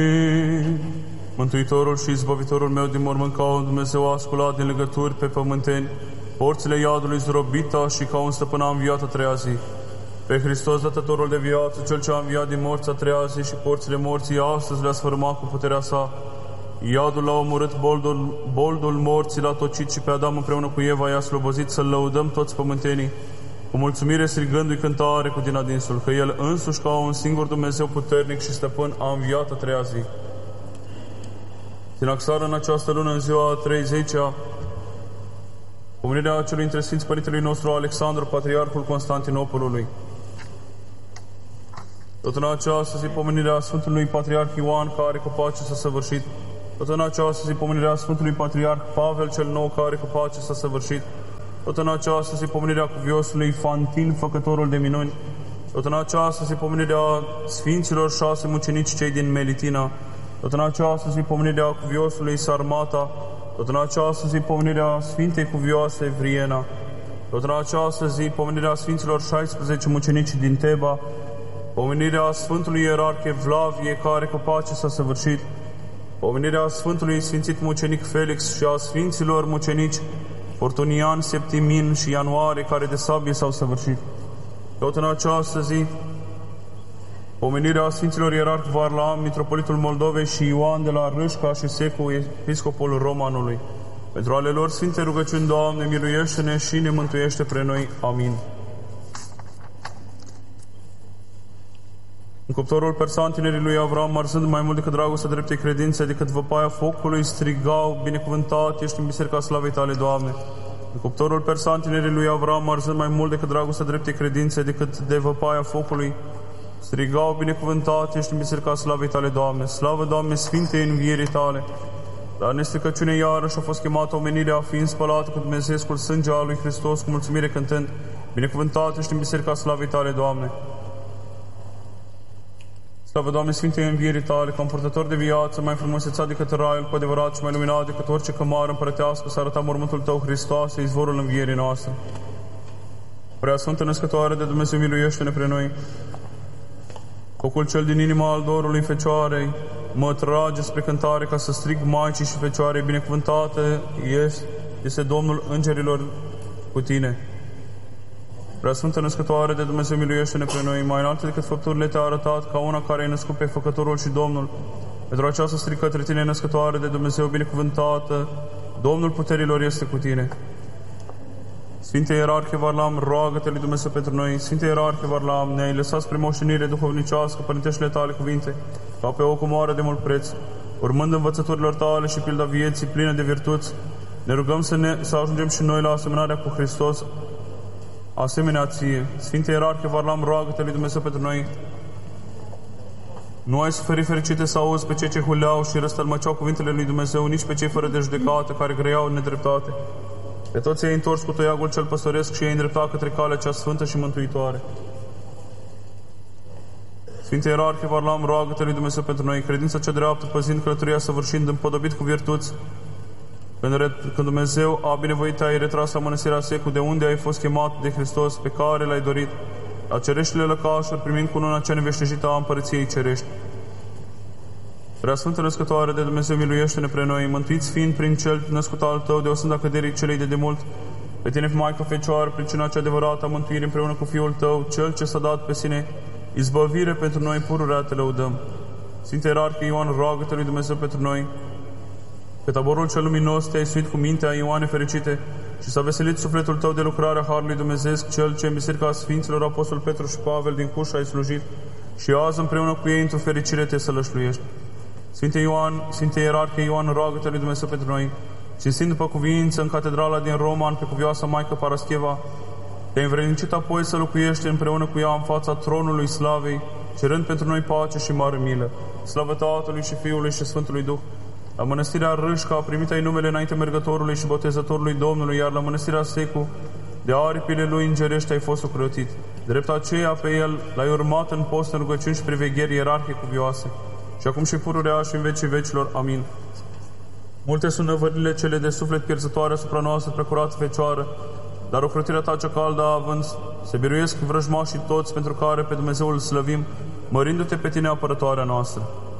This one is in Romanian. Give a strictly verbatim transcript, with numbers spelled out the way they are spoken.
Mântuitorul și izbăvitorul meu din mormânt, ca un Dumnezeu asculat din legături pe pământeni, porțile iadului zdrobita și ca un stăpân a înviat a treia zi. Pe Hristos, dătătorul de viață, Cel ce a înviat din morți a treia zi și porțile morții astăzi le-a sfârmat cu puterea sa. Iadul l-a omorât, boldul, boldul morții l-a tocit și pe Adam împreună cu Eva i-a slobozit, să-L lăudăm toți pământenii, cu mulțumire strigându-i cântare cu din adinsul, că El însuși, ca un singur Dumnezeu puternic și stăpân, a înviat a treia zi. Sinaxară în această lună, în ziua a treizecea, pomenirea celui între Sfinți Părintelui nostru Alexandru, Patriarhul Constantinopolului. Tot în această zi, pomenirea Sfântului Patriarh Ioan, care cu pace s-a săvârșit. Tot în această zi, pomenirea Sfântului Patriarh Pavel cel Nou, care cu pace s-a săvârșit. Tot în această zi, pomenirea cuviosului Fantin, făcătorul de minuni. Tot în această zi, pomenirea Sfinților șase mucenici cei din Melitina. Tot în această zi, pomenirea cuviosului Sarmata. Tot în această zi, pomenirea Sfintei Cuvioase Vriena. Tot în această zi, pomenirea Sfinților șaisprezece mucenici din Teba. Pomenirea Sfântului Ierarhe Vlavie, care cu pace s-a săvârșit. Pomenirea Sfântului Sfințit Mucenic Felix și a Sfinților Mucenici Fortunian, Septimin și Ianuare, care de sabie s-au săvârșit. Tot în această zi, pomenirea Sfinților Ierarh Varlam, Mitropolitul Moldovei și Ioan de la Râșca și Secu, Episcopul Romanului. Pentru ale lor sfinte rugăciuni, Doamne, miluiește-ne și ne mântuiește pre noi. Amin. În cuptorul persan, tinerii lui Avram, arzând mai mult decât dragostea dreptei credințe, decât văpaia focului, strigau, binecuvântat ești în biserica slavei tale, Doamne. În cuptorul persan, tinerii lui Avram, arzând mai mult decât dragostea dreptei credințe, decât de văpaia focului, strigau, binecuvântat ești în biserica slavei tale, Doamne. Slavă, Doamne, sfintei învierii tale. Dar nestricăciune iarăși a fost chemată omenirea, fiind spălată cu Dumnezeescul sânge al lui Hristos, cu mulțumire cântând, binecuvântat ești în biserica slavei tale, Doamne. Slavă, Doamne, sfintei învierii tale, ca un purtător de viață, mai frumusețat decât raiul, cu adevărat și mai luminat decât orice cămară împărătească, s-a arătat mormântul tău, Hristoase, izvorul învierii noastre. Prea Sfântă Născătoare de Dumnezeu, miluiește-ne pre noi. Cocul cel din inima al dorului Fecioarei mă trage spre cântare, ca să strig Maicii și Fecioarei, binecuvântată este, este Domnul îngerilor cu tine. Prea Sfântă Născătoare de Dumnezeu, miluiește-ne pre noi. Mai înalte decât făpturile te-a arătat, ca una care ai născut pe Făcătorul și Domnul. Pentru aceasta strig către tine, Născătoare de Dumnezeu, binecuvântată, Domnul puterilor este cu tine. Sfinte Ierarhe Varlam, roagă-te lui Dumnezeu pentru noi. Sfinte Ierarhe Varlam, ne-ai lăsat spre moștenire duhovnicească părinteștile tale cuvinte, ca pe o comoară de mult preț. Urmând învățăturilor tale și pilda vieții plină de virtuți, ne rugăm să, ne, să ajungem și noi la asemănarea cu Hristos, asemenea ție. Sfinte Ierarhe Varlam, roagă-te lui Dumnezeu pentru noi. Nu ai suferit, fericite, să auzi pe cei ce huleau și răstălmăceau cuvintele lui Dumnezeu, nici pe cei fără de judecată, care grăiau în nedreptate. Pe toți ai întors cu toiagul cel păstoresc și ai îndreptat către calea cea sfântă și mântuitoare. Sfinte Ierarhe Varlam, roagă-te lui Dumnezeu pentru noi, credința cea dreaptă, păzind călătoria, săvârșind, împodobit cu virtuți. Când, când Dumnezeu a binevoit, te-ai retras la mănăstirea Secu, de unde ai fost chemat de Hristos, pe care l-ai dorit, la cereștile lăcașuri, primind cununa cea neveștejită a împărăției cerești. Prea Sfântă Născătoare de Dumnezeu, miluiește-ne pre noi, mântuiți fiind prin cel născut al tău, de o sânda căderii celei de demult, pe tine, Maică Fecioară, pricina cea adevărată a mântuirii, împreună cu Fiul tău, cel ce s-a dat pe sine izbăvire pentru noi, pururea te lăudăm. Sfinte Ierarhe Ioan, roagă-te lui Dumnezeu pentru noi. Pe taborul cel luminos te-ai suit cu mintea, Ioane fericite, și s-a veselit sufletul tău de lucrarea Harului Dumnezeesc, cel ce în Biserica Sfinților Apostol Petru și Pavel din Cușa ai slujit, și azi împreună cu ei într-o fericire te sălășluiești. Sfinte Ioan, Sfinte Ierarhe Ioan, roagă-te lui Dumnezeu pentru noi. Cinstind după cuviință în catedrala din Roman pe cuvioasa Maică Parascheva, te-ai învrednicit apoi să locuiești împreună cu ea în fața tronului slavei, cerând pentru noi pace și mare milă. Slavă Tatălui și Fiului și Sfântului Duh. La mănăstirea Râșca a primit ai numele înainte mergătorului și botezătorului Domnului, iar la mănăstirea Secu, de aripile lui îngerești ai fost ocrotit. Drept aceea pe el l-ai urmat în post, în rugăciuni și privegheri ierarhie cuvioase. Și acum și pururea și în vecii vecilor. Amin. Multe sunt năvările cele de suflet pierzătoare asupra noastră, precurată Fecioară, dar ocrotirea ta cea caldă având, se biruiesc vrăjmașii toți, pentru care pe Dumnezeu îl slăvim, mărindu-te pe tine apărătoarea noastră.